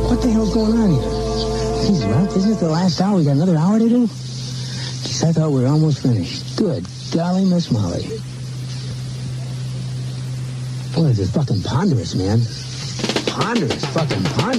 What the hell's going on here? Jesus, Ralph, isn't it the last hour? We got another hour to do? Geez, I thought we were almost finished. Good golly, Miss Molly. Boy, this is fucking ponderous, man. Ponderous, fucking ponderous.